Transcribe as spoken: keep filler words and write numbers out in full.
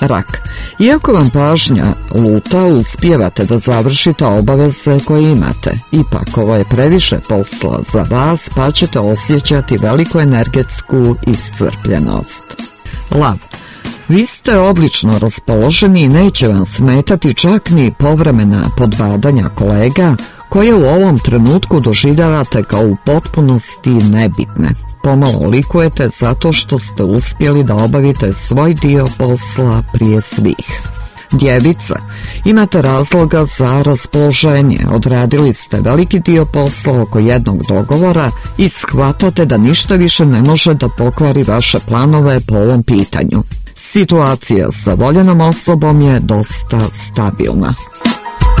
Rak. Iako vam pažnja luta, uspijevate da završite obaveze koje imate. Ipak, ovo je previše posla za vas, pa ćete osjećati veliku energetsku iscrpljenost. Lav. Vi ste odlično raspoloženi i neće vam smetati čak ni povremena podbadanja kolega koje u ovom trenutku doživljavate kao u potpunosti nebitne. Pomalo likujete zato što ste uspjeli da obavite svoj dio posla prije svih. Djevica, imate razloga za raspoloženje, odradili ste veliki dio posla oko jednog dogovora i shvatate da ništa više ne može da pokvari vaše planove po ovom pitanju. Situacija sa voljenom osobom je dosta stabilna.